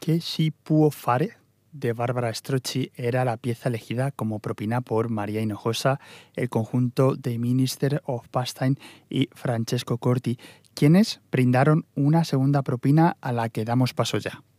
Che si può fare de Bárbara Strozzi era la pieza elegida como propina por María Hinojosa, el conjunto The Minister of Pastime y Francesco Corti, quienes brindaron una segunda propina a la que damos paso ya.